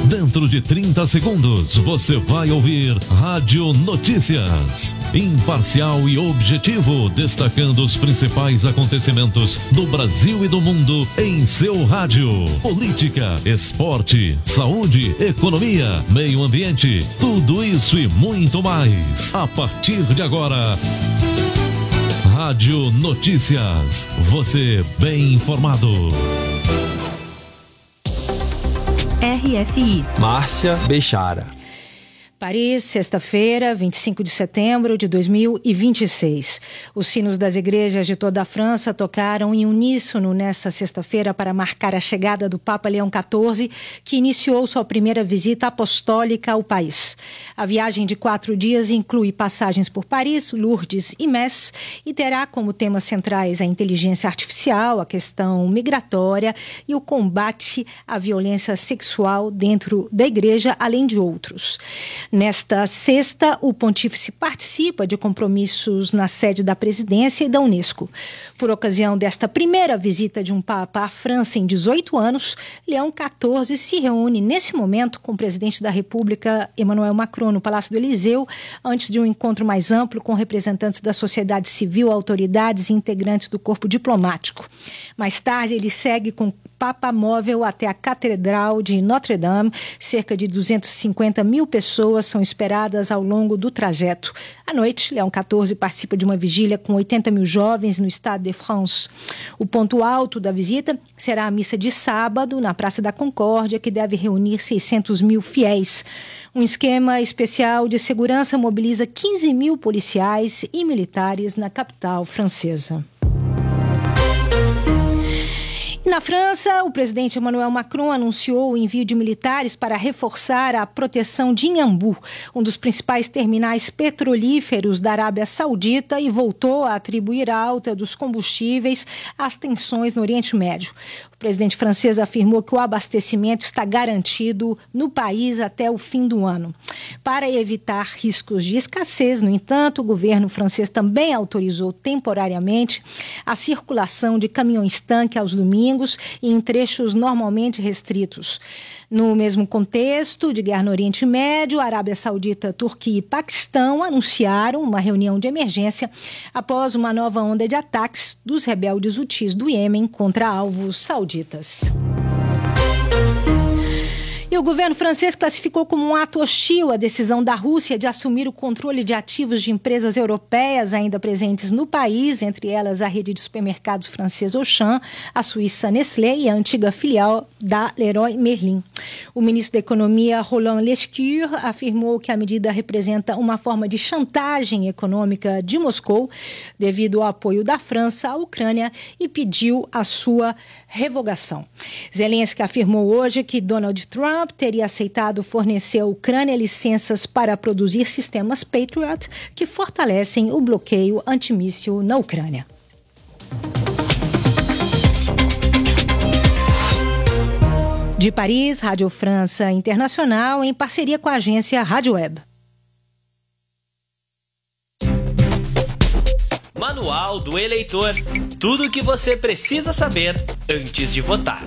Dentro de 30 segundos, você vai ouvir Rádio Notícias. Imparcial e objetivo, destacando os principais acontecimentos do Brasil e do mundo em seu rádio. Política, esporte, saúde, economia, meio ambiente, tudo isso e muito mais. A partir de agora, Rádio Notícias. Você bem informado. RFI. Márcia Bechara. Paris, sexta-feira, 25 de setembro de 2026. Os sinos das igrejas de toda a França tocaram em uníssono nesta sexta-feira para marcar a chegada do Papa Leão XIV, que iniciou sua primeira visita apostólica ao país. A viagem de 4 dias inclui passagens por Paris, Lourdes e Metz e terá como temas centrais a inteligência artificial, a questão migratória e o combate à violência sexual dentro da igreja, além de outros. Nesta sexta, o pontífice participa de compromissos na sede da presidência e da Unesco. Por ocasião desta primeira visita de um Papa à França em 18 anos, Leão XIV se reúne nesse momento com o presidente da República, Emmanuel Macron, no Palácio do Eliseu, antes de um encontro mais amplo com representantes da sociedade civil, autoridades e integrantes do corpo diplomático. Mais tarde, ele segue com Papa móvel até a Catedral de Notre-Dame. Cerca de 250 mil pessoas são esperadas ao longo do trajeto. À noite, Leão XIV participa de uma vigília com 80 mil jovens no Stade de France. O ponto alto da visita será a missa de sábado na Praça da Concórdia, que deve reunir 600 mil fiéis. Um esquema especial de segurança mobiliza 15 mil policiais e militares na capital francesa. Na França, o presidente Emmanuel Macron anunciou o envio de militares para reforçar a proteção de Inhambu, um dos principais terminais petrolíferos da Arábia Saudita, e voltou a atribuir a alta dos combustíveis às tensões no Oriente Médio. O presidente francês afirmou que o abastecimento está garantido no país até o fim do ano. Para evitar riscos de escassez, no entanto, o governo francês também autorizou temporariamente a circulação de caminhões-tanque aos domingos e em trechos normalmente restritos. No mesmo contexto de guerra no Oriente Médio, a Arábia Saudita, Turquia e Paquistão anunciaram uma reunião de emergência após uma nova onda de ataques dos rebeldes hutis do Iêmen contra alvos sauditas. E o governo francês classificou como um ato hostil a decisão da Rússia de assumir o controle de ativos de empresas europeias ainda presentes no país, entre elas a rede de supermercados francesa Auchan, a suíça Nestlé e a antiga filial da Leroy Merlin. O ministro da Economia, Roland Lescure, afirmou que a medida representa uma forma de chantagem econômica de Moscou devido ao apoio da França à Ucrânia e pediu a sua revogação. Zelensky afirmou hoje que Donald Trump teria aceitado fornecer à Ucrânia licenças para produzir sistemas Patriot que fortalecem o bloqueio antimíssil na Ucrânia. De Paris, Rádio França Internacional, em parceria com a agência Rádio Web. Manual do Eleitor. Tudo o que você precisa saber antes de votar.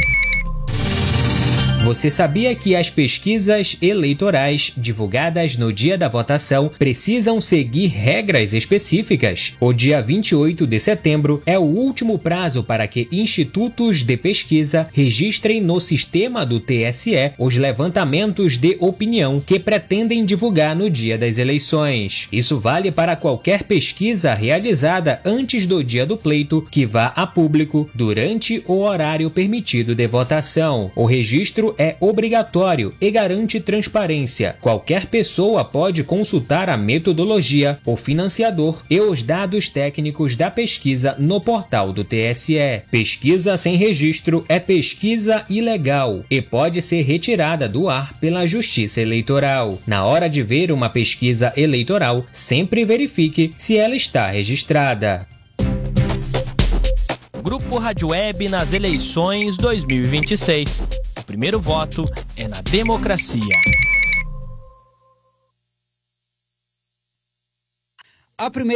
Você sabia que as pesquisas eleitorais divulgadas no dia da votação precisam seguir regras específicas? O dia 28 de setembro é o último prazo para que institutos de pesquisa registrem no sistema do TSE os levantamentos de opinião que pretendem divulgar no dia das eleições. Isso vale para qualquer pesquisa realizada antes do dia do pleito que vá a público durante o horário permitido de votação. O registro é obrigatório e garante transparência. Qualquer pessoa pode consultar a metodologia, o financiador e os dados técnicos da pesquisa no portal do TSE. Pesquisa sem registro é pesquisa ilegal e pode ser retirada do ar pela Justiça Eleitoral. Na hora de ver uma pesquisa eleitoral, sempre verifique se ela está registrada. Grupo Rádio Web nas eleições 2026. O primeiro voto é na democracia. A primeira